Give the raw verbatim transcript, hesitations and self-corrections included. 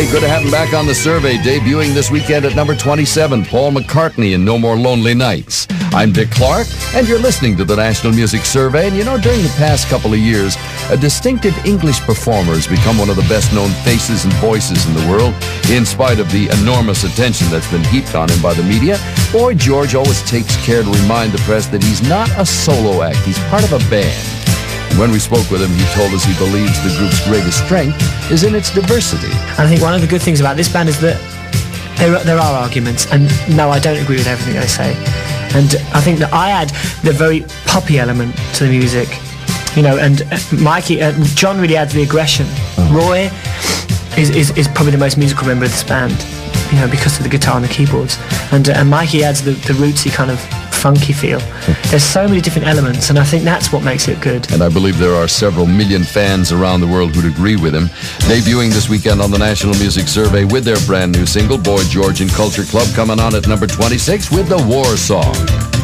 Hey, good to have him back on the survey, debuting this weekend at number twenty-seven, Paul McCartney in No More Lonely Nights. I'm Dick Clark, and you're listening to the National Music Survey. And you know, during the past couple of years, a distinctive English performer has become one of the best-known faces and voices in the world. In spite of the enormous attention that's been heaped on him by the media, Boy George always takes care to remind the press that he's not a solo act. He's part of a band. When we spoke with him, he told us he believes the group's greatest strength is in its diversity. I think one of the good things about this band is that there, there are arguments, and no, I don't agree with everything they say. And I think that I add the very poppy element to the music, you know, and uh, Mikey, uh, John really adds the aggression. Oh. Roy is, is, is probably the most musical member of this band, you know, because of the guitar and the keyboards. And, uh, and Mikey adds the, the rootsy kind of funky feel. There's so many different elements, and I think that's what makes it good. And I believe there are several million fans around the world who'd agree with him. Debuting this weekend on the National Music Survey with their brand new single, Boy George and Culture Club, coming on at number twenty-six with the War Song.